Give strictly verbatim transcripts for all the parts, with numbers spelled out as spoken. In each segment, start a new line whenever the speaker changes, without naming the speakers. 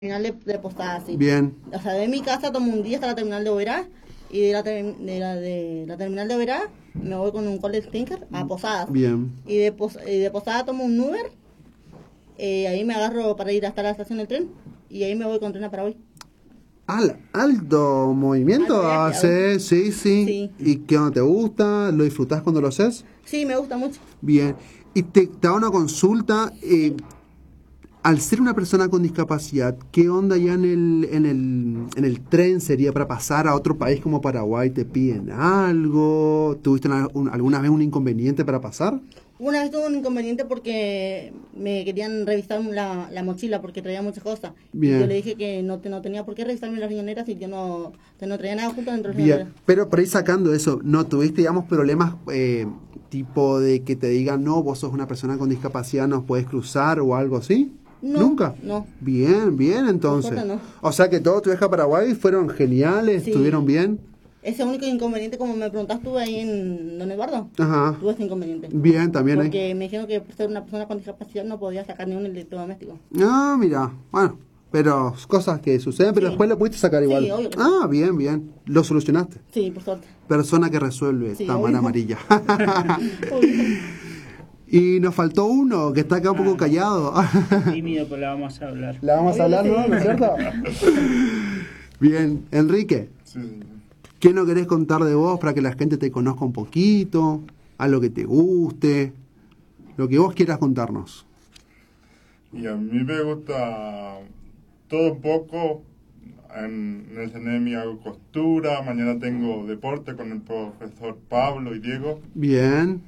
terminal de, de Posadas, sí.
Bien.
O sea, de mi casa tomo un día hasta la terminal de Oberá y de la, ter- de la, de la terminal de Oberá me voy con un college tinker a Posadas.
Bien.
Y de, Pos- y de Posadas tomo un Uber, eh, ahí me agarro para ir hasta la estación del tren y ahí me voy con tren a Paraguay.
Al, alto movimiento
Alto viaje,
haces, sí, sí,
Sí.
¿Y qué onda te gusta? ¿Lo disfrutás cuando lo haces?
Sí, me gusta mucho.
Bien. Y te, te hago una consulta. Eh, al ser una persona con discapacidad, ¿qué onda ya en el, en el, en el tren sería para pasar a otro país como Paraguay? ¿Te piden algo? ¿Tuviste una- un- alguna vez un inconveniente para pasar?
Una vez tuve un inconveniente porque me querían revisar la, la mochila porque traía muchas cosas.
Bien.
Y yo le dije que no, te- no tenía por qué revisarme las riñoneras y yo no, que no traía nada junto dentro de las
Bien,
riñoneras.
pero por ahí sacando eso, ¿no tuviste, digamos, problemas eh, tipo de que te digan, no, vos sos una persona con discapacidad, nos puedes cruzar o algo así?
No,
¿Nunca?
no.
Bien, bien, entonces.
suerte, no.
O sea que todo tu viaje a Paraguay fueron geniales,
Sí.
estuvieron bien.
Ese único inconveniente, como me preguntaste, tuve ahí en Don Eduardo.
Ajá.
Tuve ese inconveniente.
Bien, también ahí.
Porque me dijeron que por ser una persona con discapacidad no podía sacar ni un electrodoméstico.
Ah, mira, bueno, pero cosas que suceden, pero
Sí.
después lo pudiste sacar igual.
Sí, obvio que sí.
Ah, bien, bien. Lo solucionaste.
Sí, por suerte.
Persona que resuelve,
Sí,
Tamara
obvio.
Amarilla.
Obvio.
Y nos faltó uno que está acá un poco
Ah.
callado.
Tímido, pero la vamos a hablar.
La vamos a hablar, ¿no? ¿No es cierto? Bien, Enrique,
Sí, sí.
¿qué no querés contar de vos para que la gente te conozca un poquito? A lo que te guste, lo que vos quieras contarnos.
Y a mí me gusta todo un poco. En, en el C N E M I hago costura. Mañana tengo deporte con el profesor Pablo y Diego.
Bien,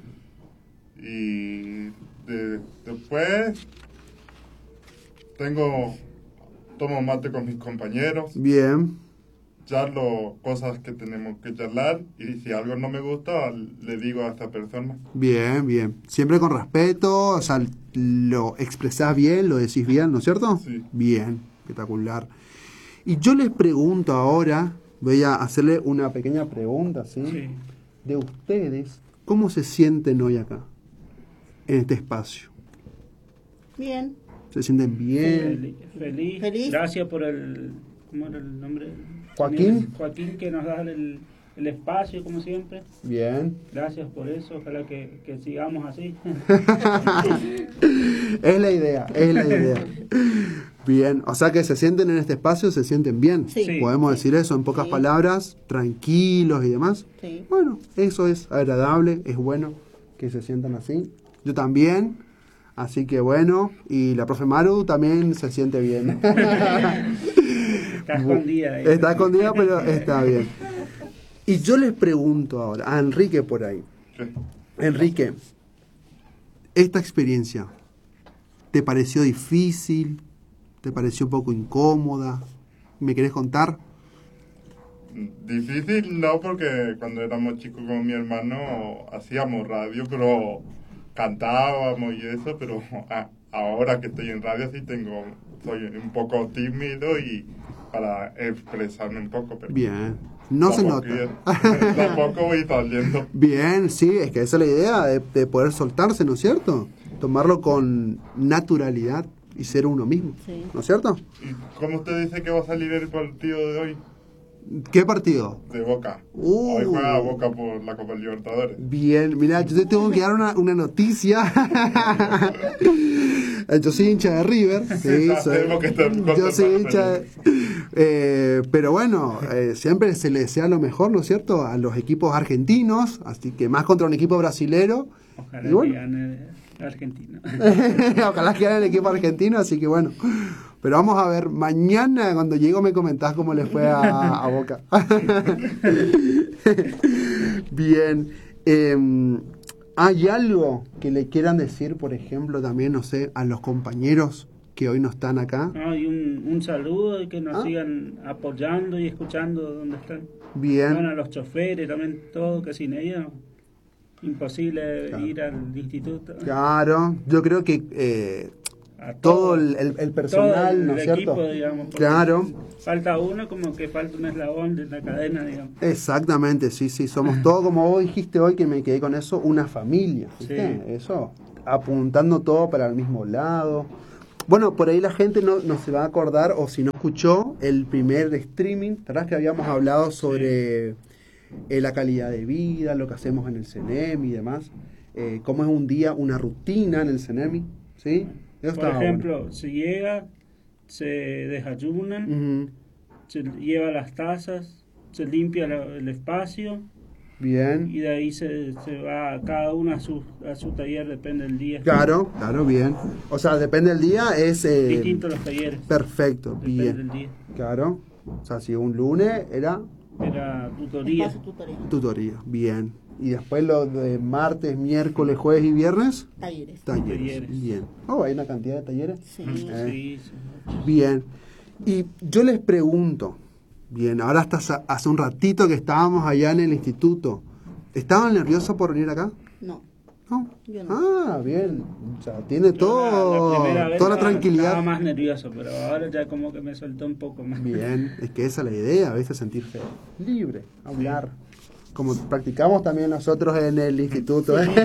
Y de- después tengo tomo mate con mis compañeros.
bien,
Charlo cosas que tenemos que charlar. Y si algo no me gusta, le digo a esa persona.
bien, bien. Siempre con respeto, o sea, lo expresás bien, lo decís bien, ¿no es cierto?
Sí.
Bien, espectacular. Y yo les pregunto ahora, voy a hacerle una pequeña pregunta, ¿sí?
Sí.
De ustedes, ¿cómo se sienten hoy acá, en este espacio?
Bien.
¿Se sienten bien?
Feliz, feliz.
Feliz.
Gracias por el. ¿Cómo era el nombre?
Joaquín.
Joaquín, que nos da el, el espacio, como siempre.
Bien.
Gracias por eso. Ojalá que, que sigamos así.
Es la idea, es la idea. Bien, o sea que se sienten en este espacio, se sienten bien.
Sí.
Sí.
Podemos decir eso en pocas
Sí.
palabras, tranquilos y demás.
Sí.
Bueno, eso es agradable, es bueno que se sientan así. Yo también, así que bueno, y la profe Maru también se siente bien.
Está escondida ahí.
Está escondida, pero está bien. Y yo les pregunto ahora, a Enrique por ahí.
Sí.
Enrique, esta experiencia, ¿te pareció difícil? ¿Te pareció un poco incómoda? ¿Me querés contar?
Difícil no, porque cuando éramos chicos con mi hermano hacíamos radio, pero cantábamos y eso, pero a- ahora que estoy en radio sí tengo, soy un poco tímido y para expresarme un poco, pero
Bien, no se
tampoco
nota.
voy- tampoco voy saliendo.
Bien, sí, es que esa es la idea de, de poder soltarse, ¿no es cierto? Tomarlo con naturalidad y ser uno mismo,
Sí.
¿no es cierto?
¿Y cómo usted dice que va a salir el partido de hoy?
¿Qué partido?
De Boca.
Uh.
Hoy juega Boca por la Copa Libertadores.
Bien, mira, yo te tengo que dar una, una noticia. Yo soy hincha de River, sí,
Ya
soy-
tenemos que estar
yo soy
contentos,
hincha de, eh, pero bueno, eh, siempre se le desea lo mejor, ¿no es cierto? A los equipos argentinos, así que más contra un equipo brasilero.
Ojalá
Y bueno.
que gane Argentina.
Ojalá que gane el equipo argentino, así que bueno. Pero vamos a ver, mañana cuando llego me comentás cómo le fue a, a Boca. Bien. eh, ¿hay algo que le quieran decir, por ejemplo, también, no sé, a los compañeros que hoy no están acá?
No, y un, un saludo y que nos
Ah.
sigan apoyando y escuchando donde están.
Bien.
Bueno, a los choferes también, todo, que sin ellos imposible
Claro.
ir al instituto.
Claro, yo creo que eh,
A
todo el, el- el personal,
todo el
¿no es cierto?
equipo, digamos, porque
Claro.
Falta uno, como que falta un eslabón de la cadena, digamos.
Exactamente, sí, sí, somos todos, como vos dijiste hoy, que me quedé con eso, una familia, ¿viste?
Sí.
Eso, apuntando todo para el mismo lado. Bueno, por ahí la gente no, no se va a acordar, o si no escuchó, el primer streaming, ¿te acuerdas que habíamos hablado sobre eh, la calidad de vida, lo que hacemos en el CENEMI y demás? Eh, cómo es un día, una rutina en el CENEMI, ¿sí? Eso
Por
estaba
ejemplo,
bueno.
se llega, se desayunan,
Ujú.
se lleva las tazas, se limpia la- el espacio
Bien.
y de ahí se, se va cada uno a su, a su taller, depende del día.
Claro, claro, bien. O sea, depende del día, es... eh,
Distintos los talleres,
perfecto,
depende
bien.
del día.
Claro. O sea, si un lunes era
Era tutoría,
Espacio tutorial.
tutoría, bien. Y después lo de martes, miércoles, jueves y viernes,
Talleres.
talleres.
Talleres.
Bien. Oh, hay una cantidad de talleres.
Sí.
Eh.
sí, sí.
Bien. Y yo les pregunto, bien, ahora hasta hace- hace un ratito que estábamos allá en el instituto, ¿estaban nerviosos por venir acá?
No,
¿No?
yo no.
Ah, bien. O sea, tiene
Yo
todo,
la- la primera vez
toda la
estaba-
tranquilidad.
Estaba más nervioso, pero ahora ya como que me soltó un poco más.
Bien, es que esa es la idea, a veces sentirse libre, hablar. Como practicamos también nosotros en el instituto. ¿eh?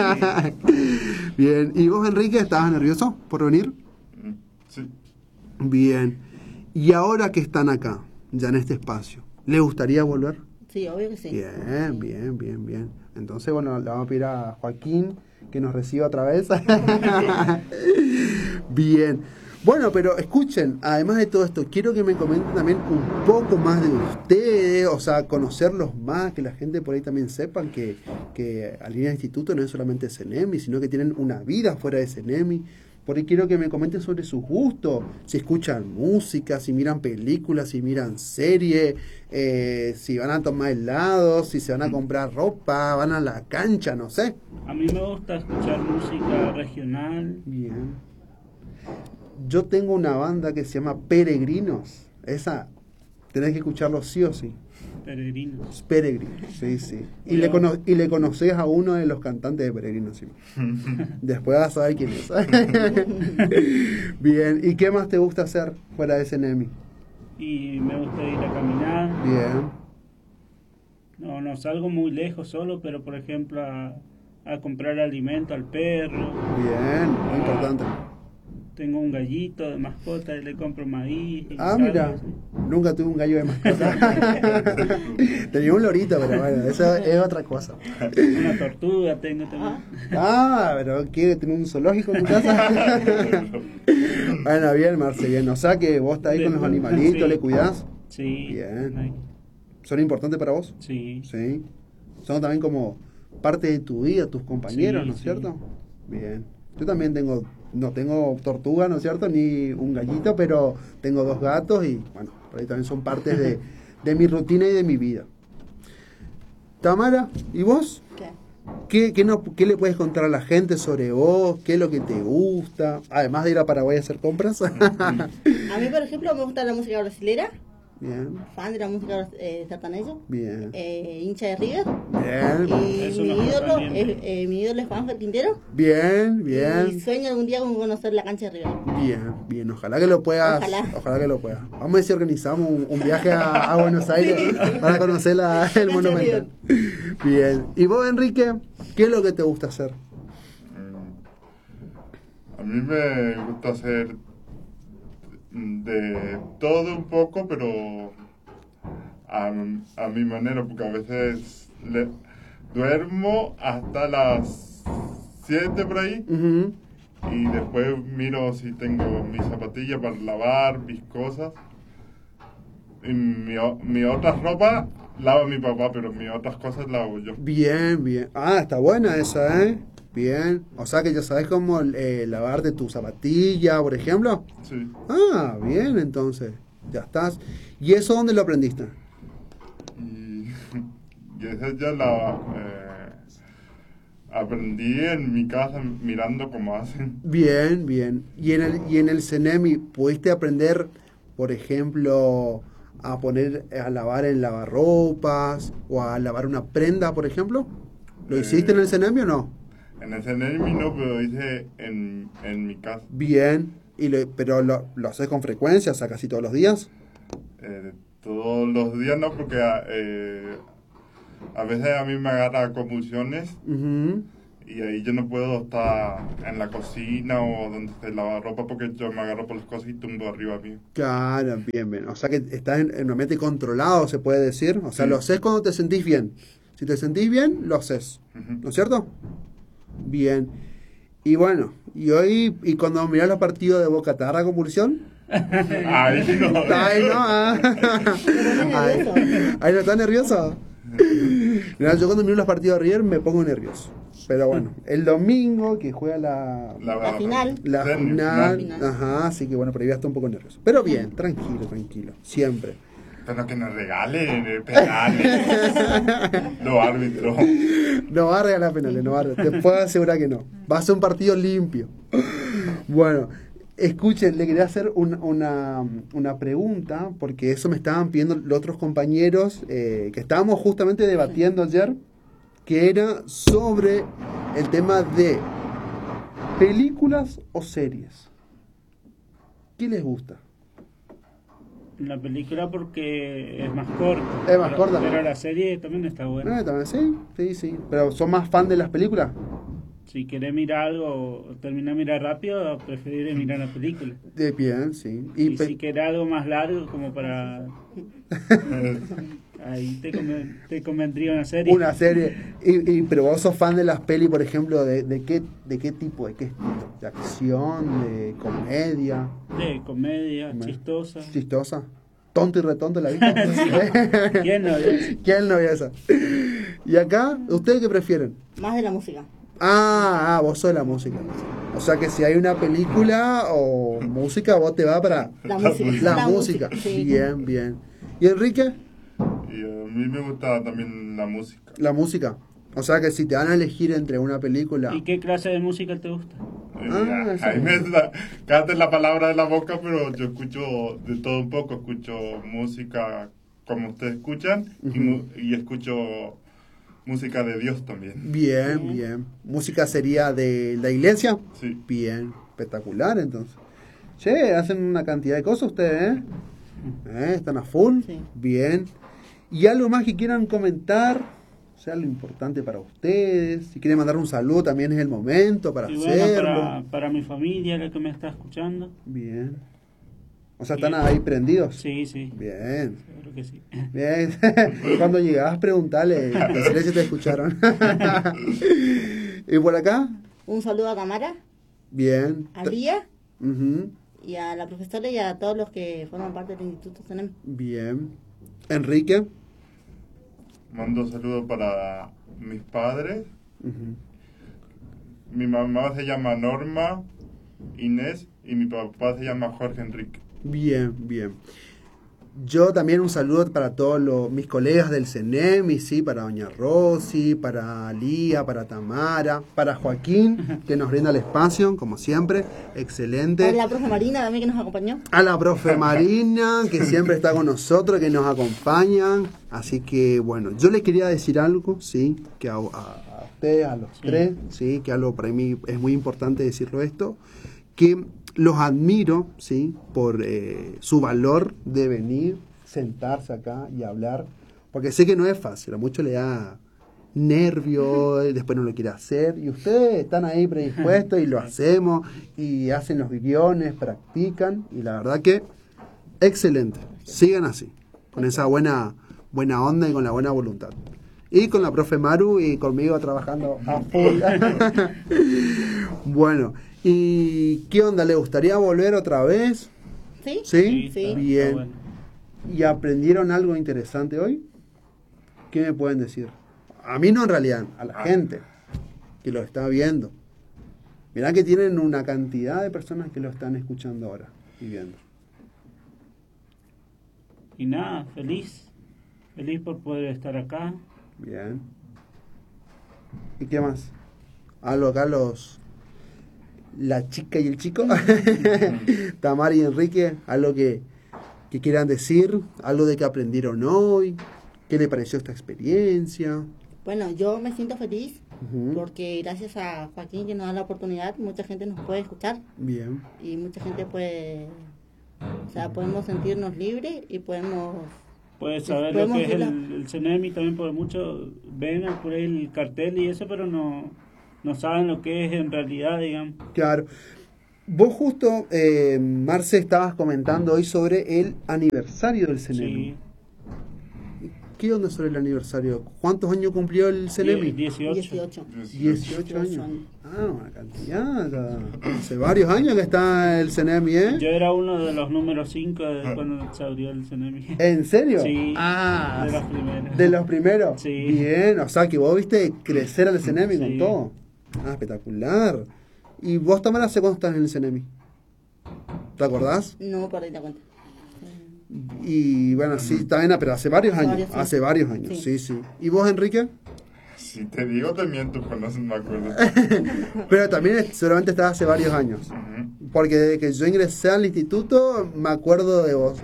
Bien, ¿y vos, Enrique, estabas nervioso por venir?
Mm, Sí.
Bien, y ahora que están acá, ya en este espacio, ¿les gustaría volver?
Sí, obvio que sí.
Bien, bien, bien, bien. Entonces, bueno, le vamos a pedir a Joaquín que nos reciba otra vez. Bien. Bueno, pero escuchen, además de todo esto, quiero que me comenten también un poco más de ustedes, o sea, conocerlos más, que la gente por ahí también sepan que, que Alinea Instituto no es solamente CENEMI, sino que tienen una vida fuera de CENEMI. Por ahí quiero que me comenten sobre sus gustos, si escuchan música, si miran películas, si miran series, eh, si van a tomar helados, si se van a comprar ropa, van a la cancha, no sé.
A mí me gusta escuchar música regional.
Bien. Yo tengo una banda que se llama Peregrinos. Esa tenés que escucharlo sí o sí.
Peregrinos.
Peregrinos, sí, sí. Y
Bueno.
le, cono- y le conoces a uno de los cantantes de Peregrinos, sí. Después vas a saber quién es. Bien. ¿Y qué más te gusta hacer fuera de CENEMI?
Y me gusta ir a caminar.
Bien.
No, no salgo muy lejos solo, pero por ejemplo a, a comprar alimento al perro.
Bien. Muy importante.
Tengo un gallito de mascota y le compro maíz. y
Ah,
salgo
mira.
así.
Nunca tuve un gallo de mascota. Tenía un lorito, pero bueno, eso es otra cosa.
Una tortuga tengo también.
Ah, pero quiere tener un zoológico en tu casa. Bueno, bien, Marce, bien. O sea que vos estás ahí con los animalitos,
Sí.
le cuidás.
Sí.
Bien.
Ay,
¿Son importantes para vos?
Sí.
Sí. Son también como parte de tu vida, tus compañeros,
Sí,
¿no es
sí.
cierto? Bien. Yo también tengo, no tengo tortuga, ¿no es cierto? Ni un gallito, pero tengo dos gatos y, bueno, por ahí también son partes de, de mi rutina y de mi vida. Tamara, ¿y vos?
¿Qué?
¿Qué, qué, no, ¿Qué le puedes contar a la gente sobre vos? ¿Qué es lo que te gusta? Además de ir a Paraguay a hacer compras.
A mí, por ejemplo, me gusta la música brasilera,
Bien,
fan de la música eh, sertaneja,
bien,
eh, hincha de River.
bien,
Y
Eso
mi
nos
ídolo,
también.
es, eh, mi ídolo es Juanfer Quintero.
bien,
Y
bien,
sueño algún día con conocer la cancha de River.
bien, bien. Ojalá que lo puedas.
Ojalá.
Ojalá que lo puedas. Vamos a ver si organizamos un, un viaje a, a Buenos Aires para conocer la- el
Cancha de
Monumental. Bien. ¿Y vos, Enrique? ¿Qué es lo que te gusta hacer?
Mm. A mí me gusta hacer de todo un poco, pero a, a mi manera, porque a veces le- duermo hasta las siete por ahí
Ujú.
y después miro si tengo mis zapatillas para lavar, mis cosas. Y mi, o- mi otra ropa lava mi papá, pero mis otras cosas lavo yo.
Bien, bien. Ah, está buena esa, ¿eh? Bien. O sea que ya sabes cómo eh, lavarte tu zapatilla, por ejemplo.
Sí.
Ah, bien, entonces. Ya estás. ¿Y eso dónde lo aprendiste?
Y, y esa ya la eh, aprendí en mi casa mirando cómo hacen.
Bien, bien. ¿Y en el, y en el CENEMI pudiste aprender, por ejemplo, a poner, a lavar en lavarropas o a lavar una prenda, por ejemplo? ¿Lo
Eh,
hiciste en el CENEMI o no?
En el CENEMI no, pero lo hice en, en mi casa.
Bien. Y lo- pero lo, lo haces con frecuencia, o sea, casi todos los días.
Eh, todos los días no, porque eh, a veces a mí me agarra convulsiones
Ujú.
y ahí yo no puedo estar en la cocina o donde se lava ropa porque yo me agarro por las cosas y tumbo arriba mío.
Claro, bien, bien. O sea que estás en, en un ambiente controlado, se puede decir. O sea,
Sí.
lo haces cuando te sentís bien. Si te sentís bien, lo haces.
Ujú.
¿No es cierto? Bien. Y bueno, y hoy, y cuando mirás los partidos de Boca, ¿te agarra convulsión?
Ay, no.
Ay, no. ah. Ay,
nervioso.
ay, ¿no estás nervioso? Mira, yo cuando miro los partidos de River me pongo nervioso. Pero bueno, el domingo que juega la,
La,
La final.
la
Semi-
final,
final.
ajá, así que bueno, por ahí voy a estar un poco nervioso. Pero bien, tranquilo, tranquilo, siempre.
Pero que nos regalen eh, penales. Los árbitros.
No va a regalar penales, no va a, te puedo asegurar que no. Va a ser un partido limpio. Bueno, escuchen, le quería hacer un- una, una pregunta, porque eso me estaban pidiendo los otros compañeros eh, que estábamos justamente debatiendo ayer, que era sobre el tema de películas o series. ¿Qué les gusta?
La película porque es más corta.
Es más
pero-
corta.
Pero la serie también está buena.
Ah, también, sí, sí, sí. Pero ¿son más fan de las películas?
Si querés mirar algo o terminar de mirar rápido, preferiré mirar la película.
De bien, sí.
Y,
pe-
si querés algo más largo, como para... Ahí te, conven- te convendría una serie.
Una serie. Y, y- pero vos sos fan de las pelis, por ejemplo, de, de qué de qué tipo, de qué estilo, de acción, de comedia,
De comedia,
Comedia.
chistosa.
chistosa, tonto y retonto la vista.
¿Quién no?
¿Quién no vio esa? Y acá, ¿ustedes qué prefieren?
Más de la música.
Ah, ah, vos sos de la música. O sea que si hay una película o música, vos te va para
La
La
música.
la,
La
música.
sí.
Bien, bien. ¿Y Enrique?
Y a mí me gusta también la música.
La música. O sea que si te van a elegir entre una película.
¿Y qué clase de música te gusta?
Eh,
Ah,
a-
eso.
ahí me da- cállate la palabra de la boca, pero yo escucho de todo un poco. Escucho música como ustedes escuchan y, mu- y escucho música de Dios también.
Bien, bien. ¿Música sería de la iglesia?
Sí.
Bien, espectacular entonces. Che, hacen una cantidad de cosas ustedes, ¿eh? ¿Eh? ¿Están a full?
Sí.
Bien. ¿Y algo más que quieran comentar? O sea, algo importante para ustedes. Si quieren mandar un saludo, también es el momento para
Y bueno,
hacerlo.
para, para mi familia, la que me está escuchando.
Bien. O sea, ¿están ahí prendidos?
Sí, sí.
Bien.
Seguro que sí.
Bien. Cuando llegabas, preguntale. Decirle si te escucharon. ¿Y por acá?
Un saludo a Tamara,
Bien.
a Lía
Ujú.
y a la profesora y a todos los que forman parte del Instituto C N M.
Bien. Enrique.
Mando saludos para mis padres.
Ujú.
Mi mamá se llama Norma Inés y mi papá se llama Jorge Enrique.
Bien, bien. Yo también un saludo para todos los, mis colegas del C N E M I, sí, para doña Rosy, para Lía, para Tamara, para Joaquín, que nos brinda el espacio, como siempre, excelente.
A la profe Marina también que nos acompañó.
A la profe Marina, que siempre está con nosotros, que nos acompañan. Así que, bueno, yo les quería decir algo, sí, que a, a, a ustedes, a los
Sí.
tres, sí, que algo para mí es muy importante decirlo esto, que los admiro, sí, por eh, su valor de venir, sentarse acá y hablar, porque sé que no es fácil, a muchos le da nervio, después no lo quiere hacer, y ustedes están ahí predispuestos y lo hacemos, y hacen los guiones, practican, y la verdad que excelente, sigan así, con esa buena, buena onda y con la buena voluntad. Y con la profe Maru y conmigo trabajando a full. Bueno, ¿y qué onda? ¿Le gustaría volver otra vez?
¿Sí?
¿Sí?
Sí.
está-
Bien.
está bueno.
¿Y aprendieron algo interesante hoy? ¿Qué me pueden decir? A mí no en realidad, a la gente que lo está viendo. Mirá que tienen una cantidad de personas que lo están escuchando ahora y viendo.
Y nada, feliz. Feliz por poder estar acá.
Bien. ¿Y qué más? Algo acá los... La chica y el chico. Tamara y Enrique, algo que, que quieran decir, algo de que aprendieron hoy, qué le pareció esta experiencia.
Bueno, yo me siento feliz
Ujú.
porque gracias a Joaquín que nos da la oportunidad, mucha gente nos puede escuchar
Bien,
y mucha gente puede, o sea, podemos sentirnos libres y podemos,
Puedes
Sí,
saber lo
podemos
que es
ir a-
el, el C N E M I también, por mucho ven por ahí el cartel y eso, pero no, no saben lo que es en realidad, digamos.
Claro. Vos justo, eh, Marce, estabas comentando hoy sobre el aniversario del Cenemi.
Sí,
¿Qué onda sobre el aniversario? ¿Cuántos años cumplió el Cenemi?
dieciocho.
dieciocho.
dieciocho años. Ah, una cantidad. Hace varios años que está el Cenemi, ¿eh?
Yo era uno de los números cinco de cuando se abrió el Cenemi.
¿En serio?
Sí,
Ah,
de los primeros.
¿de los primeros?
Sí.
Bien, o sea que vos viste crecer al Cenemi con
Sí.
todo. Ah, espectacular. ¿Y vos, Tamara, hace cuánto estás en el Cenemi? ¿Te acordás?
No perdí la cuenta.
Y bueno, sí, está bien, pero hace varios
Hace
años.
varios, sí.
Hace varios años, sí,
Sí.
sí. ¿Y vos, Enrique?
Si te digo, te miento, pues no se me acuerdo.
Pero también es- seguramente estás hace varios años.
Ujú.
Porque desde que yo ingresé al instituto, me acuerdo de vos.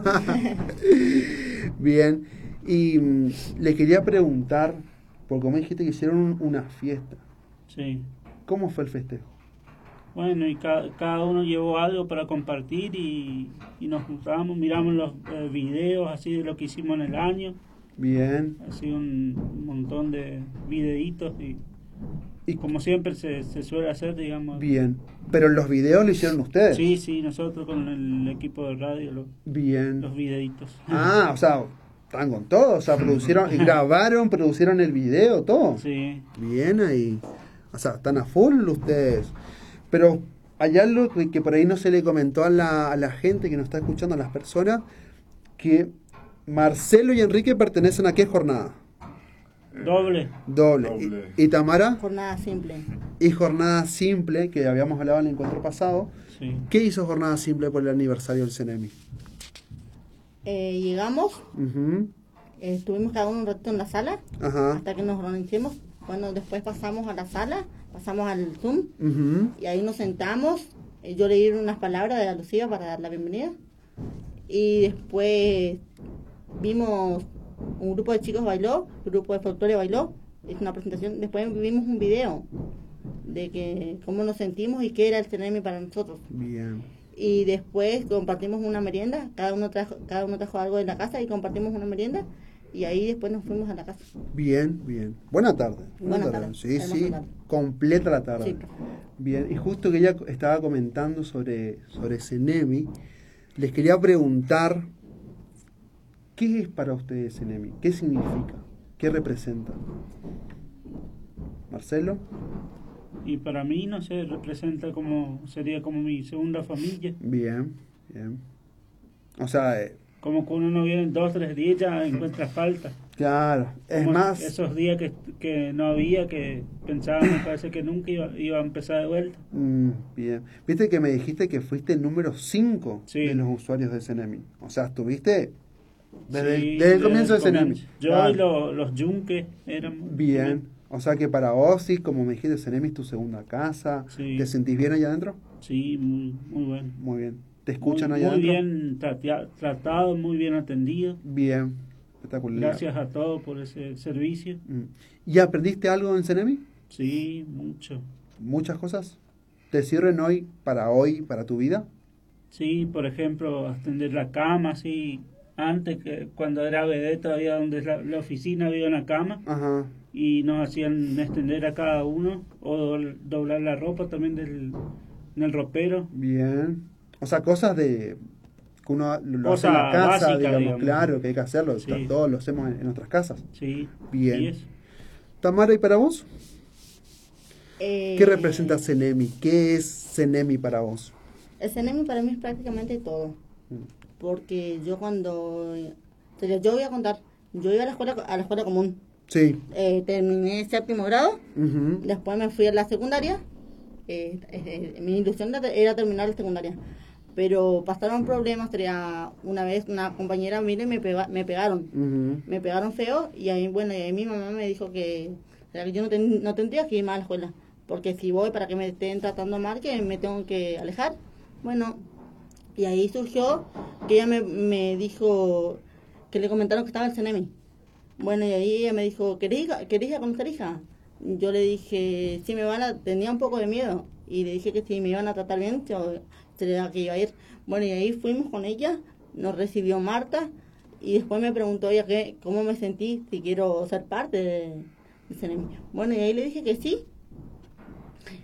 Bien. Y mm, le quería preguntar, porque como dijiste que hicieron un- una fiesta.
Sí.
¿Cómo fue el festejo?
Bueno, y ca- cada uno llevó algo para compartir y, y nos juntamos, miramos los eh, videos así de lo que hicimos en el año,
Bien.
así un montón de videitos y, y como siempre se, se suele hacer, digamos.
Bien. Pero los videos lo hicieron ustedes.
Sí, sí, nosotros con el equipo de radio, los,
Bien.
los videitos.
Ah, o sea, están con todo. O sea, producieron, grabaron, producieron el video, todo.
Sí,
Bien ahí. O sea, están a full ustedes. Pero hay algo que, que por ahí no se le comentó a la, a la gente que nos está escuchando, a las personas, que Marcelo y Enrique pertenecen a qué jornada?
doble.
Doble.
Doble.
¿Y, y Tamara?
Jornada simple.
Y jornada simple, que habíamos hablado en el encuentro pasado.
Sí.
¿Qué hizo jornada simple por el aniversario del Cenemi?
Eh, llegamos,
Ujú.
eh, estuvimos cada uno un ratito en la sala
Ajá.
hasta que nos organicemos. Bueno, después pasamos a la sala, pasamos al Zoom
Ujú.
y ahí nos sentamos. Eh, yo leí unas palabras de alusiva para dar la bienvenida. Y después vimos un grupo de chicos bailó, un grupo de folclore bailó, hizo una presentación. Después vimos un video de que cómo nos sentimos y qué era el Cenemi para nosotros.
Bien.
Y después compartimos una merienda, cada uno trajo, cada uno trajo algo de la casa y compartimos una merienda. Y ahí después nos fuimos a la casa.
Bien, bien. Buena tarde.
Buena tarde.
Sí,
Hermosa
sí.
tarde.
Completa la tarde.
Sí.
Bien. Y justo que ella estaba comentando sobre, sobre Cenemi, les quería preguntar, ¿qué es para ustedes Cenemi? ¿Qué significa? ¿Qué representa? Marcelo.
Y para mí, no sé, representa como, sería como mi segunda familia.
Bien, bien. O sea, eh,
Como que uno no viene dos o tres días ya encuentra falta.
claro. Es
Como
más,
esos días que, que no había, que pensábamos, parece que nunca iba, iba a empezar de vuelta.
mm, bien. Viste que me dijiste que fuiste el número cinco
Sí.
de los usuarios de Cenemi. O sea, estuviste desde,
Sí,
el, desde el comienzo de Cenemi.
comienzo. Yo
Claro.
y lo- los yunques éramos.
Bien. O sea que para vos, sí, como me dijiste, Cenemi es tu segunda casa.
Sí.
¿Te sentís bien allá adentro?
Sí, muy, muy bueno.
Muy bien. ¿Te escuchan
muy,
allá
muy
adentro?
bien tratea- tratado, muy bien atendido.
Bien. Espectacular.
Gracias a todos por ese servicio.
Mm. ¿Y aprendiste algo en Cenemi?
Sí, mucho.
Muchas cosas. ¿Te sirven hoy, para hoy, para tu vida?
Sí, por ejemplo, extender la cama, así. Antes, que cuando era bebé, todavía donde es la, la oficina había una cama
Ajá.
y nos hacían extender a cada uno o dobl- doblar la ropa también del, en el ropero.
Bien. O sea, cosas de que uno lo
Cosa
hace en la casa,
básica,
digamos,
digamos.
claro, que hay que hacerlo.
Sí.
Todos lo hacemos en, en nuestras casas.
Sí,
Bien.
y eso.
Tamara, ¿y para vos?
Eh,
¿Qué representa Cenemi? ¿Qué es Cenemi para vos?
El Cenemi para mí es prácticamente todo.
Mm.
Porque yo cuando... o sea, yo voy a contar, yo iba a la escuela, a la escuela común.
Sí.
Eh, terminé séptimo grado,
Ujú.
después me fui a la secundaria. Eh, eh, mi ilusión era, era terminar la secundaria. Pero pasaron problemas, tenía una vez una compañera, mire, me, pega, me pegaron.
Ujú.
Me pegaron feo y ahí, bueno, y ahí mi mamá me dijo que, o sea, que yo no, ten- no tendría que ir más a la escuela. Porque si voy para que me estén tratando mal, que me tengo que alejar. Bueno, y ahí surgió que ella me, me dijo que le comentaron que estaba el Cenemi. Bueno, y ahí ella me dijo, ¿querés, ir- ¿querés ir a conocer hija? Yo le dije, sí, me van a, tenía un poco de miedo. Y le dije que si me iban a tratar bien, yo sería que iba a ir. Bueno, y ahí fuimos con ella, nos recibió Marta, y después me preguntó ella que, cómo me sentí, si quiero ser parte de, de Cenemi. Bueno, y ahí le dije que sí.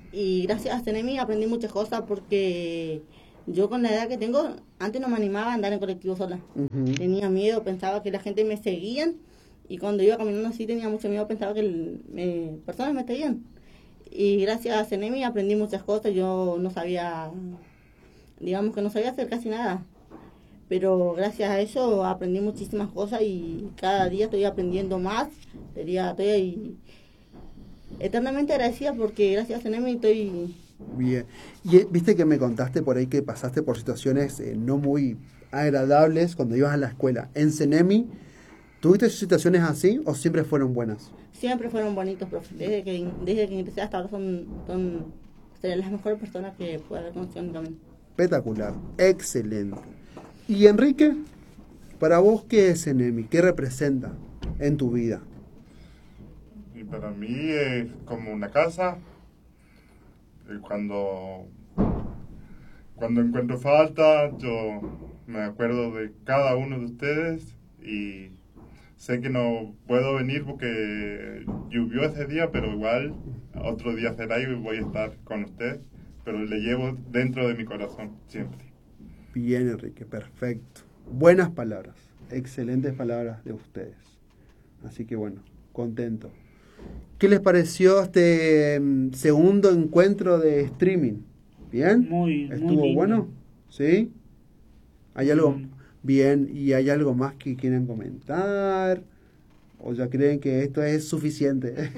Y gracias a Cenemi aprendí muchas cosas porque yo con la edad que tengo, antes no me animaba a andar en colectivo sola.
Ujú.
Tenía miedo, pensaba que la gente me seguían y cuando iba caminando así tenía mucho miedo, pensaba que el- me- personas me seguían. Y gracias a Cenemi aprendí muchas cosas, yo no sabía, digamos que no sabía hacer casi nada. Pero gracias a eso aprendí muchísimas cosas y cada día estoy aprendiendo más. Sería, estoy ahí eternamente agradecida porque gracias a Cenemi estoy...
Bien. Y eh, viste que me contaste por ahí que pasaste por situaciones eh, no muy agradables cuando ibas a la escuela. En Cenemi, ¿tuviste situaciones así o siempre fueron buenas?
Siempre fueron bonitos, profe. Desde que, desde que ingresé hasta ahora son, son serían las mejores personas que pueda haber conocido en mi camino.
Espectacular, excelente. Y Enrique, para vos, ¿qué es Cenemi? ¿Qué representa en tu vida?
Y para mí es como una casa. Y cuando, cuando encuentro falta, yo me acuerdo de cada uno de ustedes y sé que no puedo venir porque llovió ese día, pero igual otro día será y voy a estar con ustedes, pero le llevo dentro de mi corazón siempre.
Bien, Enrique, perfecto. Buenas palabras, excelentes palabras de ustedes. Así que bueno, contento. ¿Qué les pareció este mm, segundo encuentro de streaming? ¿Bien?
Muy, muy
¿Estuvo
lindo.
bueno? ¿Sí? ¿Hay algo?
Mm.
Bien, ¿y hay algo más que quieran comentar? ¿O ya creen que esto es suficiente?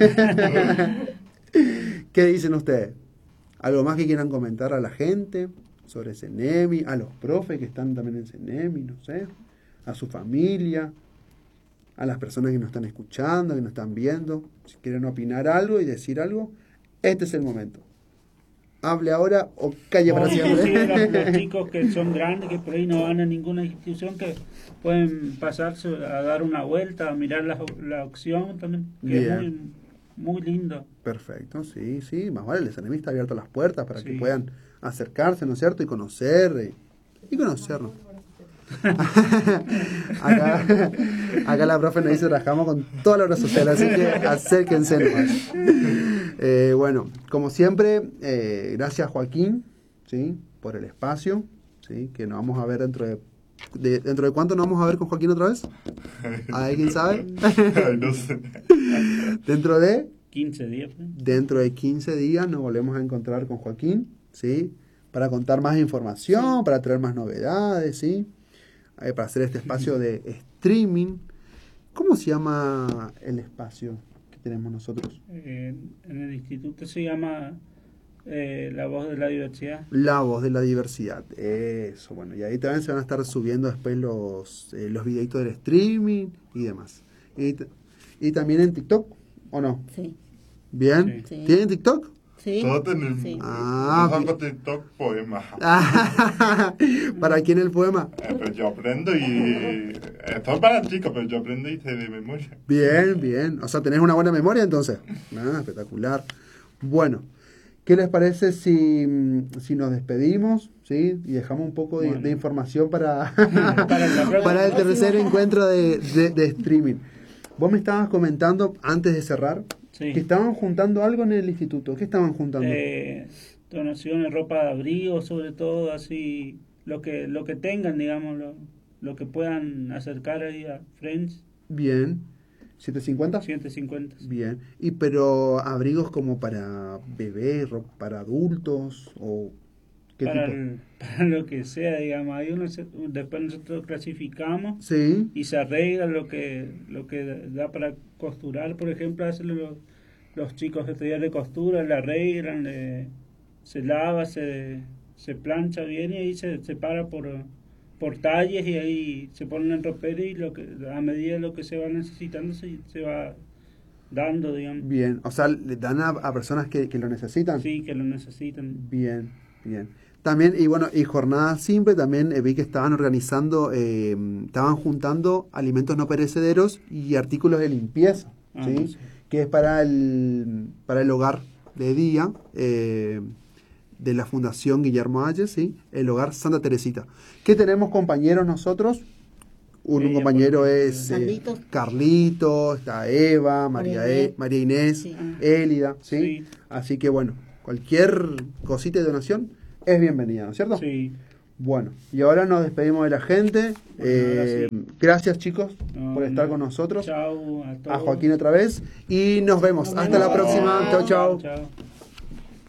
¿Qué dicen ustedes? ¿Algo más que quieran comentar a la gente sobre Cenemi, a los profes que están también en Cenemi, no sé, a su familia, a las personas que nos están escuchando, que nos están viendo? Si quieren opinar algo y decir algo, este es el momento. Hable ahora o calle para
O inclusive los, los
siempre.
chicos que son grandes, que por ahí no van a ninguna institución, que pueden pasarse a dar una vuelta, a mirar la, la opción también, que
Bien.
es muy, muy lindo.
Perfecto, sí, sí, más vale, el Cenemi está abierto las puertas para que
Sí.
puedan acercarse, ¿no es cierto? Y conocer, eh, y conocernos. acá, acá la profe nos dice trabajamos con toda la obra social, así que acérquense nomás. Eh, bueno, como siempre, eh, gracias Joaquín, ¿sí? Por el espacio, ¿sí? Que nos vamos a ver dentro de, de- ¿dentro de cuánto nos vamos a ver con Joaquín otra vez? ¿Alguien sabe?
Ay, no sé.
Dentro de...
quince días. pues.
Dentro de quince días nos volvemos a encontrar con Joaquín, ¿sí? Para contar más información, para traer más novedades, ¿sí? Eh, para hacer este espacio de streaming. ¿Cómo se llama el espacio que tenemos nosotros?
Eh, en el instituto se llama eh, La Voz de la Diversidad.
La Voz de la Diversidad. Eso, bueno. Y ahí también se van a estar subiendo después los, eh, los videitos del streaming y demás. Y, t- y también en TikTok, ¿o no?
Sí.
¿Bien?
Sí.
¿Tienen TikTok?
Sí.
Todos tenemos.
Sí.
Ah,
Yo
bien.
saco TikTok poemas.
¿Para quién el poema?
Eh, pero yo aprendo y. Esto es para chicos, pero yo aprendo y sé de memoria.
Bien, bien. O sea, tenés una buena memoria entonces. Ah, espectacular. Bueno, ¿qué les parece si, mm, si nos despedimos? ¿Sí? Y dejamos un poco de,
Bueno.
de información para,
Para la próxima.
para el tercer encuentro de, de- de streaming. Vos me estabas comentando antes de cerrar
Sí.
que estaban juntando algo en el instituto. ¿Qué estaban juntando?
Eh, donaciones, ropa de abrigo, sobre todo, así, lo que lo que tengan, digamos, lo, lo que puedan acercar ahí a Friends,
Bien. ¿setecientos cincuenta?
ciento cincuenta.
Bien. ¿Y pero abrigos como para bebés, ro- para adultos o qué
Para,
tipo?
el- para lo que sea, digamos, ahí uno se- después nosotros clasificamos
Sí.
y se arregla lo que lo que da para costurar, por ejemplo, hacen los, los chicos de estudiar de costura, le arreglan, le- se lava, se, se plancha bien y ahí se separa por, por talles y ahí se ponen en ropero y lo que, a medida de lo que se va necesitando se, se va dando, digamos.
Bien. O sea, le dan a, a personas que, que lo necesitan.
Sí, que lo necesitan.
Bien, bien. También, y bueno, y Jornada Simple, también eh, vi que estaban organizando, eh, estaban juntando alimentos no perecederos y artículos de limpieza,
Ah,
¿sí?
sí.
Que es para el, para el hogar de día eh, de la Fundación Guillermo Ayes, ¿sí? El hogar Santa Teresita. ¿Qué tenemos compañeros nosotros? Un,
Ella,
compañero
por
es
ejemplo.
eh,
Carlitos.
Carlito, está Eva, María,
María
E-
Inés.
María Inés,
Sí.
Élida, ¿sí?
Sí.
Así que bueno, cualquier cosita de donación es bienvenida, ¿no es cierto?
Sí.
Bueno, y ahora nos despedimos de la gente.
Bueno,
Eh,
ahora sí.
Gracias, chicos,
No,
por estar
no.
con nosotros.
Chao a todos.
A Joaquín otra vez. Y nos vemos.
Nos
Hasta la
vemos.
próxima. Chao, chao.
Chao.